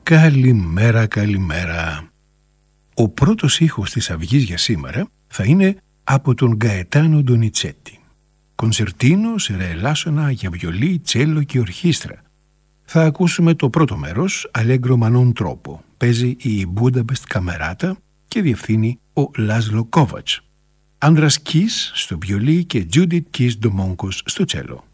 Καλημέρα, καλημέρα. Ο πρώτος ήχος της αυγής για σήμερα θα είναι από τον Γκαετάνο Ντονιτσέτη. Κονσερτίνο σε ρε ελάσσονα για βιολί, τσέλο και ορχήστρα. Θα ακούσουμε το πρώτο μέρος, Allegro ma non troppo. Παίζει η Budapest Camerata και διευθύνει ο Λάζλο Κόβατς. Άνδρας Κις στο βιολί και Judith Κις Ντομόγκος στο τσέλο.